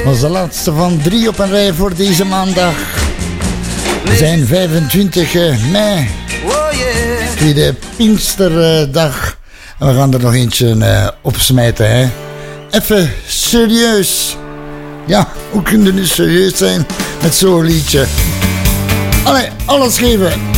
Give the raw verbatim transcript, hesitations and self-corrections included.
Onze laatste van drie op een rij voor deze maandag. We zijn vijfentwintig mei. Tweede Pinksterdag. En we gaan er nog eentje uh, op smijten, hè. Even serieus. Ja, hoe kun je nu serieus zijn met zo'n liedje? Allee, alles geven.